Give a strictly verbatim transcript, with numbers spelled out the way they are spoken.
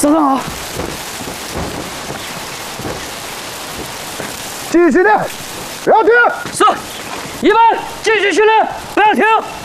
早上好。 继续训练，不要停。 是，一班继续训练，不要停。